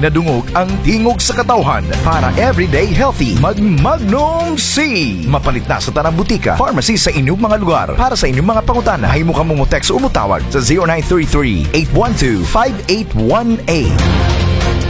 na dungog ang tingog sa katawhan. Para everyday healthy, mag-Magnum C. Mapalit na sa tanang butika, pharmacy sa inyong mga lugar. Para sa inyong mga pangutana, ay mo ka text o umutawag sa 0933-812-5818.